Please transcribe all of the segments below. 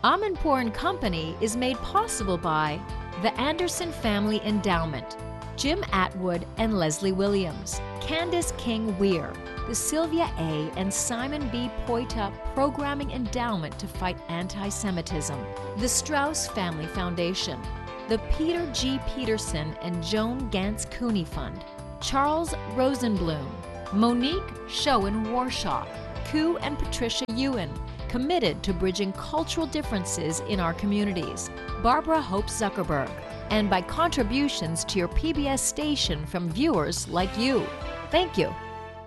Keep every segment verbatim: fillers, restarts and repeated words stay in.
Amanpour and Company is made possible by the Anderson Family Endowment, Jim Atwood and Leslie Williams, Candace King Weir, the Sylvia A. and Simon B. Poita Programming Endowment to Fight Anti-Semitism, the Strauss Family Foundation, the Peter G. Peterson and Joan Gantz Cooney Fund, Charles Rosenblum, Monique Schoen-Warshaw, Koo and Patricia Ewan, committed to bridging cultural differences in our communities, Barbara Hope Zuckerberg, and by contributions to your P B S station from viewers like you. Thank you.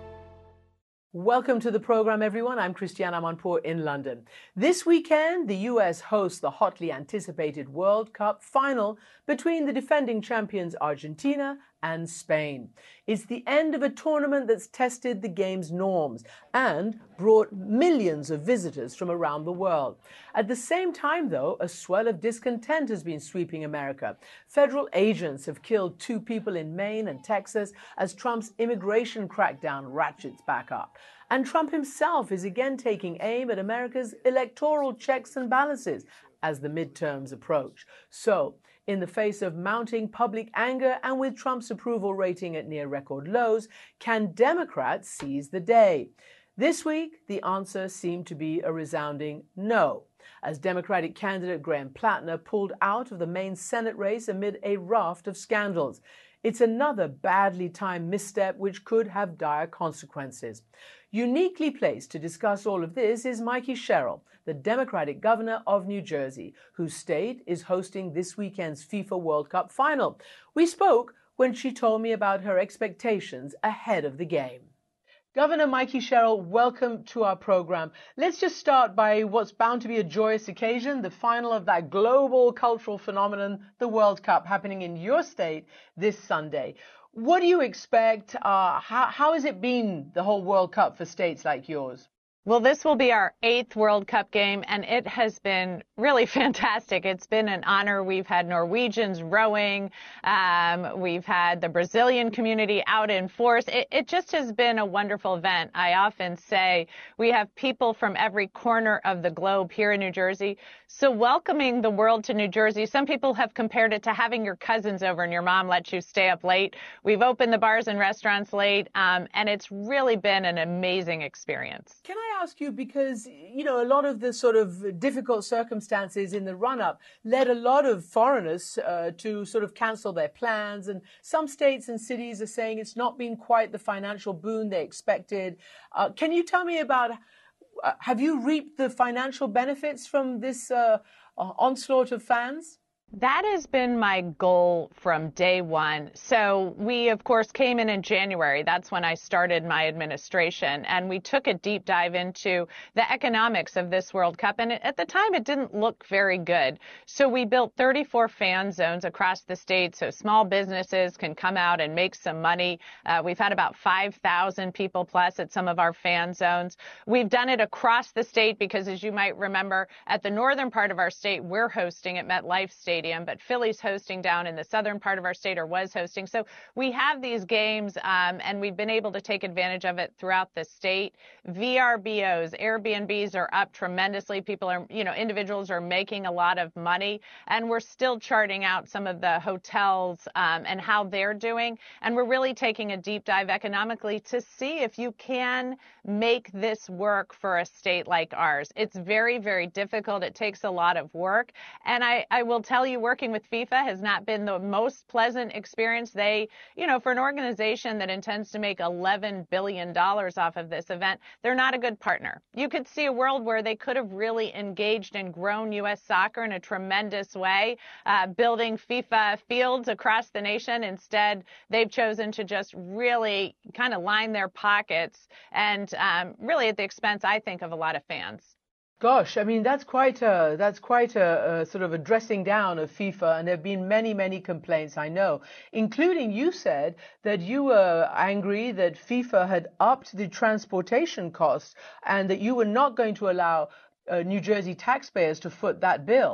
Welcome to the program, everyone. I'm Christiane Amanpour in London. This weekend, the U S hosts the hotly anticipated World Cup final between the defending champions Argentina and Spain. It's the end of a tournament that's tested the game's norms and brought millions of visitors from around the world. At the same time, though, a swell of discontent has been sweeping America. Federal agents have killed two people in Maine and Texas as Trump's immigration crackdown ratchets back up. And Trump himself is again taking aim at America's electoral checks and balances as the midterms approach. So, in the face of mounting public anger and with Trump's approval rating at near record lows, can Democrats seize the day? This week, the answer seemed to be a resounding no, as Democratic candidate Graham Plattner pulled out of the Maine Senate race amid a raft of scandals. It's another badly timed misstep which could have dire consequences. Uniquely placed to discuss all of this is Mikey Sherrill, the Democratic governor of New Jersey, whose state is hosting this weekend's FIFA World Cup final. We spoke when she told me about her expectations ahead of the game. Governor Mikey Sherrill, welcome to our program. Let's just start by what's bound to be a joyous occasion, the final of that global cultural phenomenon, the World Cup, happening in your state this Sunday. What do you expect? Uh, how, how has it been, the whole World Cup, for states like yours? Well, this will be our eighth World Cup game, and it has been really fantastic. It's been an honor. We've had Norwegians rowing. Um, we've had the Brazilian community out in force. It, it just has been a wonderful event. I often say we have people from every corner of the globe here in New Jersey. So welcoming the world to New Jersey, some people have compared it to having your cousins over and your mom lets you stay up late. We've opened the bars and restaurants late, um, and it's really been an amazing experience. Can I ask you, because, you know, a lot of the sort of difficult circumstances in the run-up led a lot of foreigners uh, to sort of cancel their plans, and some states and cities are saying it's not been quite the financial boon they expected. Uh, can you tell me about, uh, have you reaped the financial benefits from this uh, onslaught of fans? That has been my goal from day one. So we, of course, came in in January. That's when I started my administration. And we took a deep dive into the economics of this World Cup. And at the time, it didn't look very good. So we built thirty-four fan zones across the state so small businesses can come out and make some money. Uh, we've had about five thousand people plus at some of our fan zones. We've done it across the state because, as you might remember, at the northern part of our state, we're hosting at MetLife Stadium. But Philly's hosting down in the southern part of our state, or was hosting. So we have these games, um, and we've been able to take advantage of it throughout the state. V R B Os, Airbnbs are up tremendously. People are, you know, individuals are making a lot of money, and we're still charting out some of the hotels um, and how they're doing. And we're really taking a deep dive economically to see if you can make this work for a state like ours. It's very, very difficult. It takes a lot of work. And I, I will tell you, working with FIFA has not been the most pleasant experience. They, you know, for an organization that intends to make eleven billion dollars off of this event, they're not a good partner. You could see a world where they could have really engaged and grown U S soccer in a tremendous way, uh, building FIFA fields across the nation. Instead, they've chosen to just really kind of line their pockets, and um, really at the expense, I think, of a lot of fans. Gosh, I mean, that's quite a, that's quite a, a sort of a dressing down of FIFA, and there have been many, many complaints, I know, including you said that you were angry that FIFA had upped the transportation costs and that you were not going to allow uh, New Jersey taxpayers to foot that bill.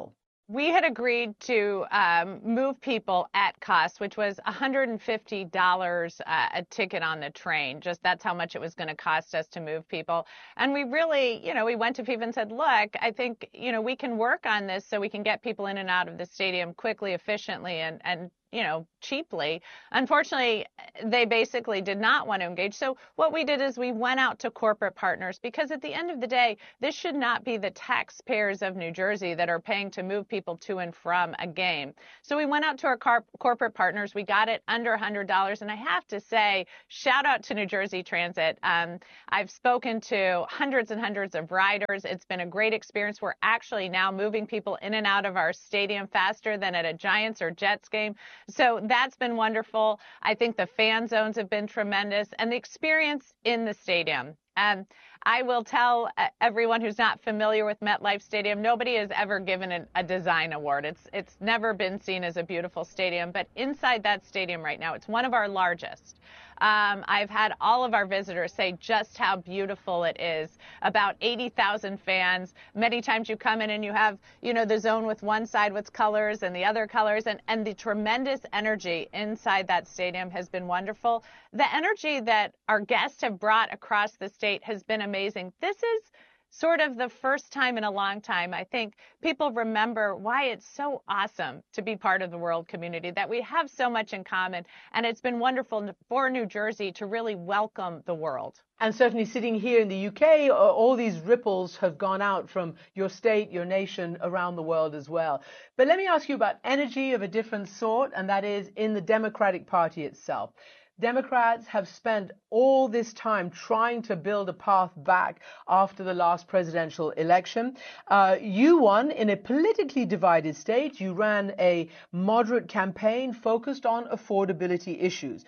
We had agreed to um, move people at cost, which was one hundred fifty dollars uh, a ticket on the train. Just that's how much it was going to cost us to move people. And we really, you know, we went to people and said, look, I think, you know, we can work on this so we can get people in and out of the stadium quickly, efficiently, and, and you know, cheaply. Unfortunately, they basically did not want to engage. So what we did is we went out to corporate partners, because at the end of the day, this should not be the taxpayers of New Jersey that are paying to move people to and from a game. So we went out to our car- corporate partners. We got it under one hundred dollars. And I have to say, shout out to New Jersey Transit. Um, I've spoken to hundreds and hundreds of riders. It's been a great experience. We're actually now moving people in and out of our stadium faster than at a Giants or Jets game. So that's been wonderful. I think the fan zones have been tremendous, and the experience in the stadium. Um, I will tell everyone who's not familiar with MetLife Stadium, nobody has ever given it a design award. It's it's never been seen as a beautiful stadium, but inside that stadium right now, it's one of our largest. Um, I've had all of our visitors say just how beautiful it is. About eighty thousand fans. Many times you come in and you have, you know, the zone with one side with colors and the other colors, and, and the tremendous energy inside that stadium has been wonderful. The energy that our guests have brought across the state has been amazing. This is sort of the first time in a long time, I think people remember why it's so awesome to be part of the world community, that we have so much in common. And it's been wonderful for New Jersey to really welcome the world. And certainly sitting here in the U K, all these ripples have gone out from your state, your nation, around the world as well. But let me ask you about energy of a different sort, and that is in the Democratic Party itself. Democrats have spent all this time trying to build a path back after the last presidential election. Uh, you won in a politically divided state. You ran a moderate campaign focused on affordability issues.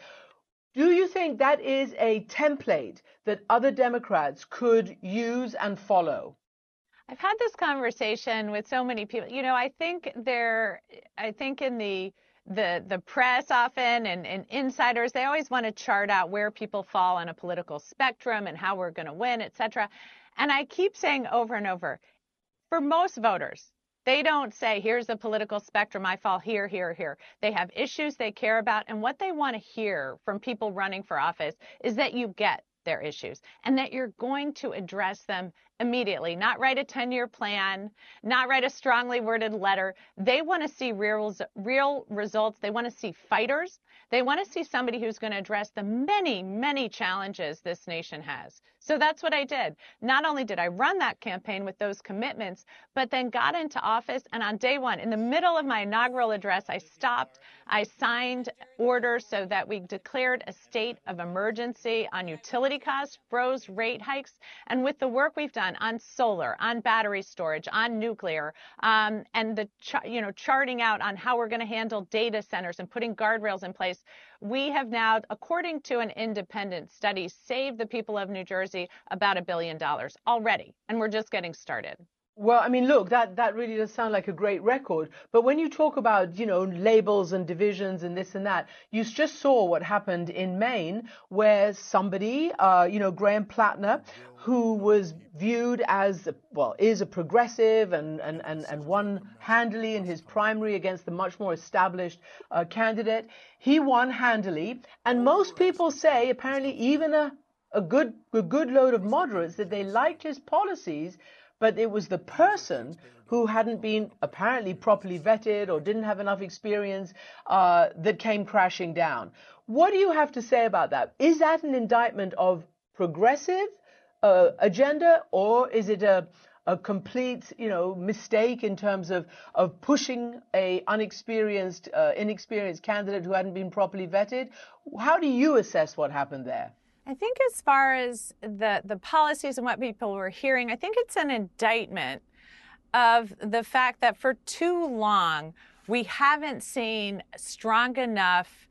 Do you think that is a template that other Democrats could use and follow? I've had this conversation with so many people. You know, I think there, I think in the The the press often and, and insiders, they always want to chart out where people fall on a political spectrum and how we're going to win, et cetera. And I keep saying over and over, for most voters, they don't say, here's the political spectrum, I fall here, here, here. They have issues they care about. And what they want to hear from people running for office is that you get their issues and that you're going to address them immediately, not write a ten-year plan, not write a strongly worded letter. They want to see real, real results. They want to see fighters. They want to see somebody who's going to address the many, many challenges this nation has. So that's what I did. Not only did I run that campaign with those commitments, but then got into office. And on day one, in the middle of my inaugural address, I stopped. I signed orders so that we declared a state of emergency on utility costs, froze rate hikes. And with the work we've done on solar, on battery storage, on nuclear, um, and the ch- you know charting out on how we're going to handle data centers and putting guardrails in place, we have now, according to an independent study, saved the people of New Jersey about a billion dollars already, and we're just getting started. Well, I mean, look, that, that really does sound like a great record. But when you talk about, you know, labels and divisions and this and that, you just saw what happened in Maine, where somebody, uh, you know, Graham Plattner, who was viewed as, well, is a progressive and, and, and, and won handily in his primary against the much more established uh, candidate. He won handily. And most people say, apparently even a, a good, a good load of moderates, that they liked his policies, but it was the person who hadn't been apparently properly vetted or didn't have enough experience uh, that came crashing down. What do you have to say about that? Is that an indictment of progressive uh, agenda, or is it a, a complete, you know, mistake in terms of, of pushing a unexperienced, uh, inexperienced candidate who hadn't been properly vetted? How do you assess what happened there? I think as far as the, the policies and what people were hearing, I think it's an indictment of the fact that for too long, we haven't seen strong enough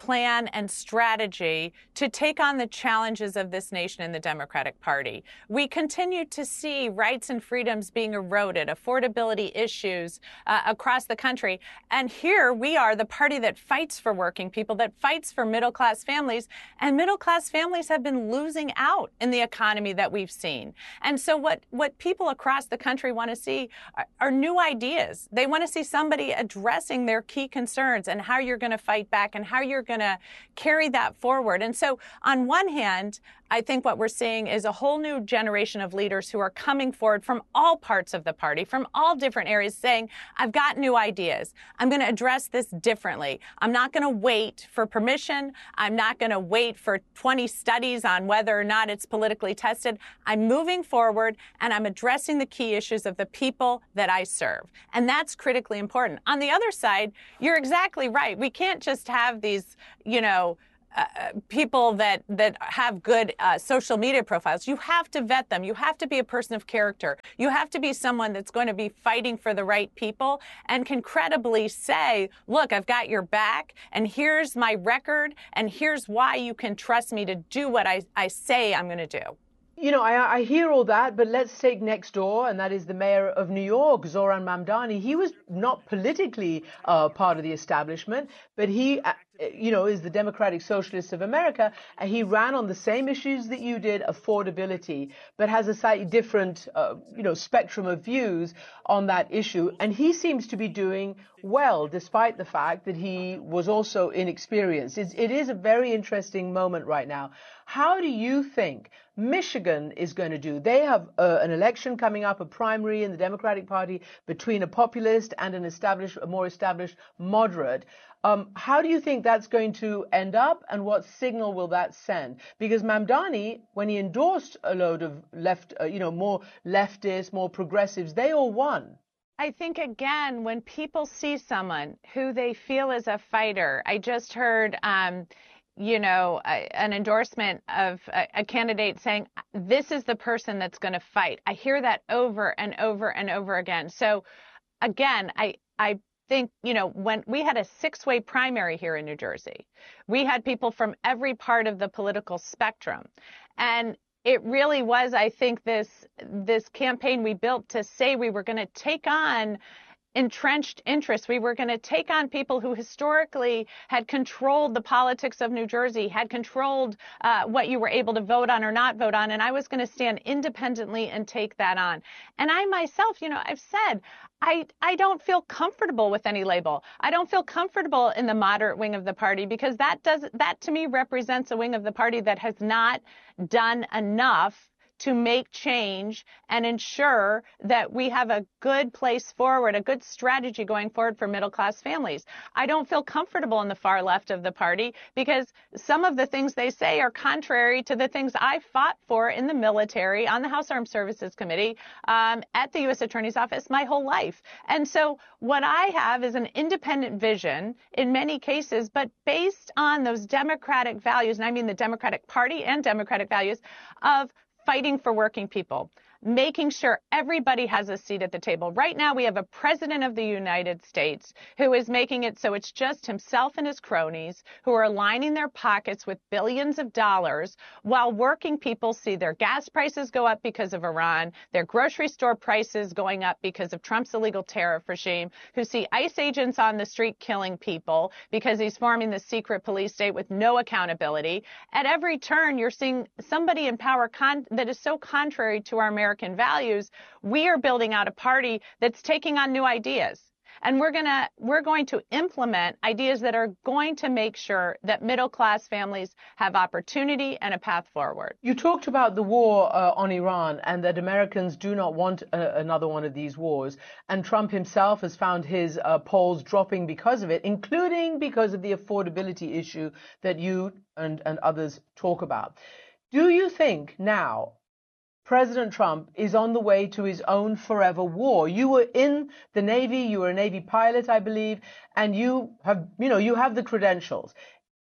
plan and strategy to take on the challenges of this nation in the Democratic Party. We continue to see rights and freedoms being eroded, affordability issues uh, across the country. And here we are, the party that fights for working people, that fights for middle-class families, and middle-class families have been losing out in the economy that we've seen. And so what, what people across the country want to see are, are new ideas. They want to see somebody addressing their key concerns and how you're going to fight back and how you're going to carry that forward. And so on one hand, I think what we're seeing is a whole new generation of leaders who are coming forward from all parts of the party, from all different areas, saying, I've got new ideas. I'm going to address this differently. I'm not going to wait for permission. I'm not going to wait for twenty studies on whether or not it's politically tested. I'm moving forward and I'm addressing the key issues of the people that I serve. And that's critically important. On the other side, you're exactly right. We can't just have these, you know, Uh, people that that have good uh, social media profiles. You have to vet them. You have to be a person of character. You have to be someone that's going to be fighting for the right people and can credibly say, look, I've got your back, and here's my record, and here's why you can trust me to do what I, I say I'm going to do. You know, I, I hear all that, but let's take next door, and that is the mayor of New York, Zohran Mamdani. He was not politically uh, part of the establishment, but he, uh, you know, is the Democratic Socialists of America, and he ran on the same issues that you did, affordability, but has a slightly different, uh, you know, spectrum of views on that issue. And he seems to be doing well, despite the fact that he was also inexperienced. It's, it is a very interesting moment right now. How do you think Michigan is going to do? They have uh, an election coming up, a primary in the Democratic Party between a populist and an established, a more established moderate. Um, how do you think that's going to end up, and what signal will that send? Because Mamdani, when he endorsed a load of left, uh, you know, more leftists, more progressives, they all won. I think, again, when people see someone who they feel is a fighter, I just heard, um, you know, a, an endorsement of a, a candidate saying, this is the person that's going to fight. I hear that over and over and over again. So, again, I, I think, you know, when we had a six-way primary here in New Jersey, we had people from every part of the political spectrum. And it really was, I think, this this campaign we built to say we were going to take on entrenched interests. We were going to take on people who historically had controlled the politics of New Jersey, had controlled uh, what you were able to vote on or not vote on. And I was going to stand independently and take that on. And I myself, you know, I've said, I, I don't feel comfortable with any label. I don't feel comfortable in the moderate wing of the party, because that does that to me represents a wing of the party that has not done enough to make change and ensure that we have a good place forward, a good strategy going forward for middle-class families. I don't feel comfortable in the far left of the party, because some of the things they say are contrary to the things I fought for in the military, on the House Armed Services Committee, um, at the U S Attorney's Office my whole life. And so what I have is an independent vision in many cases, but based on those democratic values, and I mean the Democratic Party and democratic values of fighting for working people, making sure everybody has a seat at the table. Right now, we have a president of the United States who is making it so it's just himself and his cronies who are lining their pockets with billions of dollars, while working people see their gas prices go up because of Iran, their grocery store prices going up because of Trump's illegal tariff regime, who see ICE agents on the street killing people because he's forming the secret police state with no accountability. At every turn, you're seeing somebody in power con- that is so contrary to our American values. We are building out a party that's taking on new ideas. And we're going to we're going to implement ideas that are going to make sure that middle-class families have opportunity and a path forward. You talked about the war uh, on Iran, and that Americans do not want uh, another one of these wars. And Trump himself has found his uh, polls dropping because of it, including because of the affordability issue that you and, and others talk about. Do you think now President Trump is on the way to his own forever war? You were in the Navy, you were a Navy pilot, I believe, and you have, you know, you have the credentials.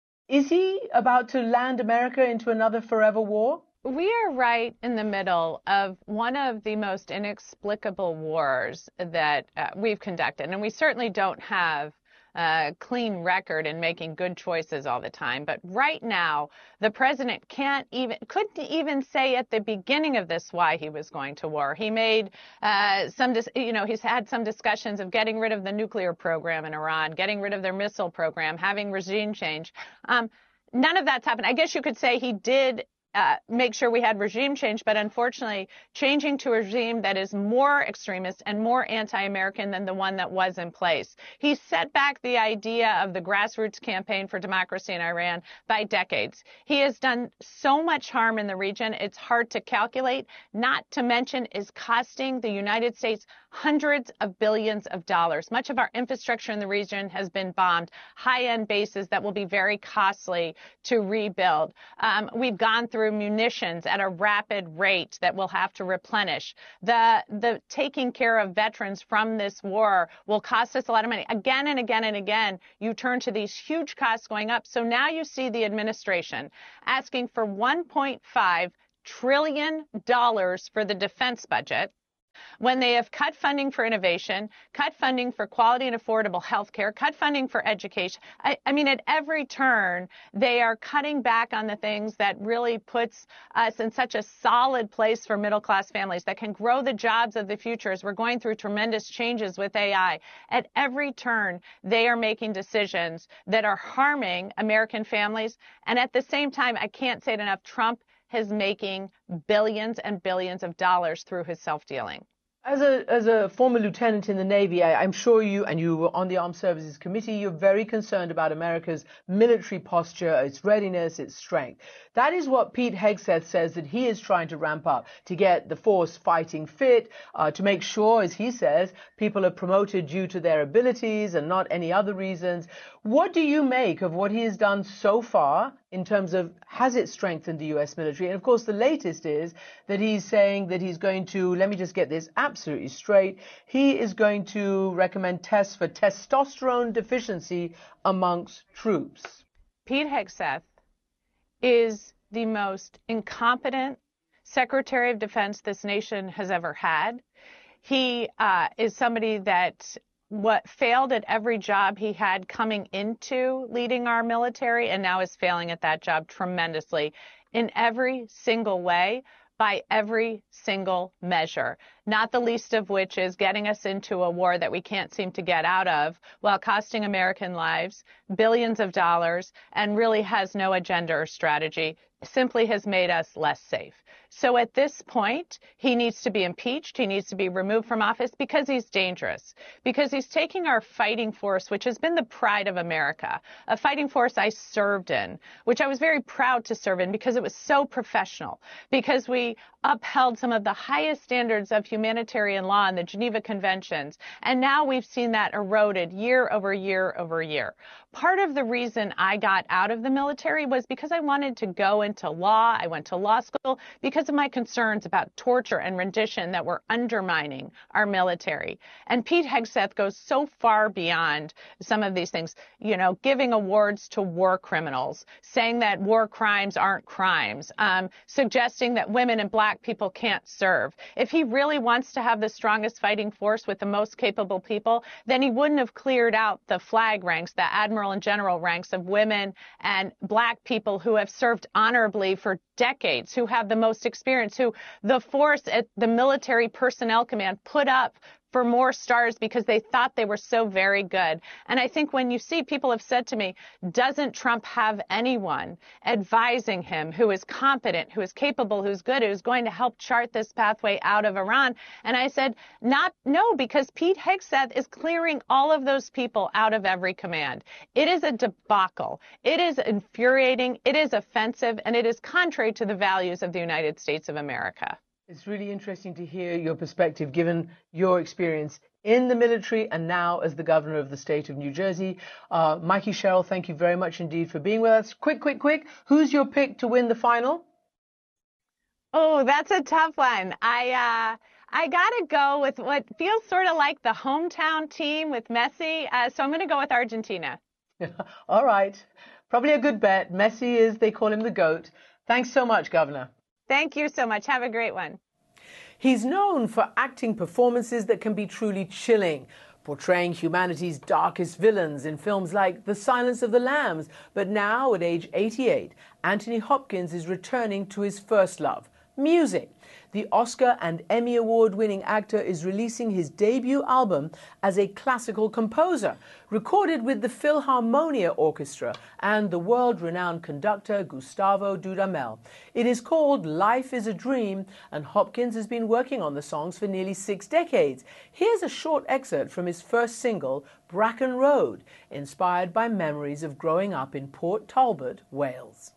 Is he about to land America into another forever war? We are right in the middle of one of the most inexplicable wars that uh, we've conducted, and we certainly don't have uh, clean record in making good choices all the time. But right now, the president can't even, couldn't even say at the beginning of this why he was going to war. He made uh, some, you know, he's had some discussions of getting rid of the nuclear program in Iran, getting rid of their missile program, having regime change. Um, none of that's happened. I guess you could say he did Uh, make sure we had regime change, but unfortunately, changing to a regime that is more extremist and more anti-American than the one that was in place. He set back the idea of the grassroots campaign for democracy in Iran by decades. He has done so much harm in the region, it's hard to calculate, not to mention is costing the United States hundreds of billions of dollars. Much of our infrastructure in the region has been bombed, high-end bases that will be very costly to rebuild. Um, we've gone through munitions at a rapid rate that we'll have to replenish. The, the taking care of veterans from this war will cost us a lot of money. Again and again and again, you turn to these huge costs going up. So now you see the administration asking for one point five trillion dollars for the defense budget, when they have cut funding for innovation, cut funding for quality and affordable health care, cut funding for education. I, I mean, at every turn, they are cutting back on the things that really puts us in such a solid place for middle-class families that can grow the jobs of the future as we're going through tremendous changes with A I. At every turn, they are making decisions that are harming American families. And at the same time, I can't say it enough, Trump is making billions and billions of dollars through his self-dealing. As a, as a former lieutenant in the Navy, I, I'm sure you, and you were on the Armed Services Committee, you're very concerned about America's military posture, its readiness, its strength. That is what Pete Hegseth says that he is trying to ramp up, to get the force fighting fit, uh, to make sure, as he says, people are promoted due to their abilities and not any other reasons. What do you make of what he has done so far in terms of, has it strengthened the U S military? And of course, the latest is that he's saying that he's going to, let me just get this absolutely straight, he is going to recommend tests for testosterone deficiency amongst troops. Pete Hegseth is the most incompetent Secretary of Defense this nation has ever had. He uh, is somebody that what failed at every job he had coming into leading our military and now is failing at that job tremendously in every single way, by every single measure, not the least of which is getting us into a war that we can't seem to get out of while costing American lives billions of dollars and really has no agenda or strategy, simply has made us less safe. So at this point, he needs to be impeached. He needs to be removed from office because he's dangerous, because he's taking our fighting force, which has been the pride of America, a fighting force I served in, which I was very proud to serve in because it was so professional, because we upheld some of the highest standards of humanitarian law in the Geneva Conventions. And now we've seen that eroded year over year over year. Part of the reason I got out of the military was because I wanted to go into law. I went to law school because of my concerns about torture and rendition that were undermining our military. And Pete Hegseth goes so far beyond some of these things, you know, giving awards to war criminals, saying that war crimes aren't crimes, um, suggesting that women and black people can't serve. If he really wants to have the strongest fighting force with the most capable people, then he wouldn't have cleared out the flag ranks, the admiral and general ranks of women and black people who have served honorably for decades, who have the most experience, who the force at the military personnel command put up for more stars because they thought they were so very good. And I think when you see, people have said to me, doesn't Trump have anyone advising him who is competent, who is capable, who's good, who's going to help chart this pathway out of Iran? And I said, not, no, because Pete Hegseth is clearing all of those people out of every command. It is a debacle. It is infuriating. It is offensive. And it is contrary to the values of the United States of America. It's really interesting to hear your perspective, given your experience in the military and now as the governor of the state of New Jersey. Uh, Mikey Sherrill, thank you very much indeed for being with us. Quick, quick, quick. Who's your pick to win the final? Oh, that's a tough one. I uh, I got to go with what feels sort of like the hometown team with Messi. Uh, so I'm going to go with Argentina. All right. Probably a good bet. Messi is, they call him the GOAT. Thanks so much, Governor. Thank you so much. Have a great one. He's known for acting performances that can be truly chilling. portraying humanity's darkest villains in films like The Silence of the Lambs. But now, at age eighty-eight, Anthony Hopkins is returning to his first love, music. The Oscar and Emmy Award-winning actor is releasing his debut album as a classical composer, recorded with the Philharmonia Orchestra and the world-renowned conductor Gustavo Dudamel. It is called Life is a Dream, and Hopkins has been working on the songs for nearly six decades. Here's a short excerpt from his first single, Bracken Road, inspired by memories of growing up in Port Talbot, Wales.